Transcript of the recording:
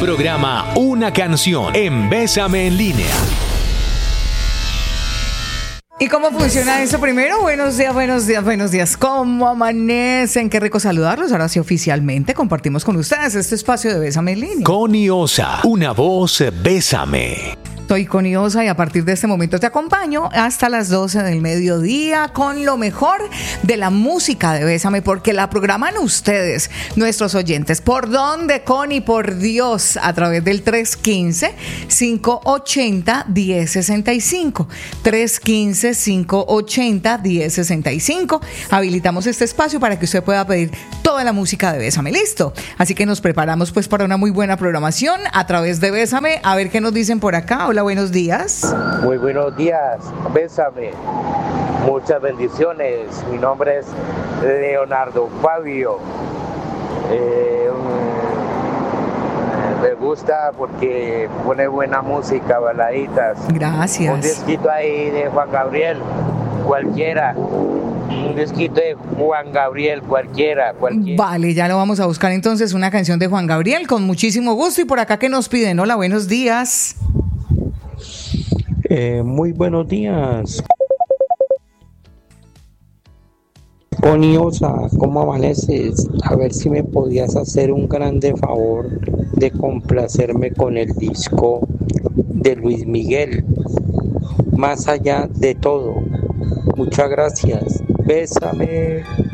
Programa Una Canción en Bésame en Línea. ¿Y cómo funciona eso? Primero, buenos días, buenos días, buenos días. ¿Cómo amanecen? Qué rico saludarlos. Ahora sí, oficialmente compartimos con ustedes este espacio de Bésame en Línea. Connie Osa, una voz Bésame. Soy Connie Osa y a partir de este momento te acompaño hasta las 12 del mediodía con lo mejor de la música de Bésame, porque la programan ustedes, nuestros oyentes. ¿Por dónde, Connie? Por Dios, a través del 315-580-1065. 315-580-1065. Habilitamos este espacio para que usted pueda pedir toda la música de Bésame. ¿Listo? Así que nos preparamos pues para una muy buena programación a través de Bésame. A ver qué nos dicen por acá. Hola, buenos días. Muy buenos días, Bésame. Muchas bendiciones. Mi nombre es Leonardo Fabio. Me gusta porque pone buena música, baladitas. Gracias. Un disquito ahí de Juan Gabriel, cualquiera. Un disquito de Juan Gabriel, cualquiera. Vale, ya lo vamos a buscar entonces, una canción de Juan Gabriel, con muchísimo gusto. Y por acá, ¿qué nos piden? Hola, buenos días. Muy buenos días. Connie Osa, ¿cómo amaneces? A ver si me podías hacer un grande favor de complacerme con el disco de Luis Miguel, Más allá de todo. Muchas gracias. Bésame.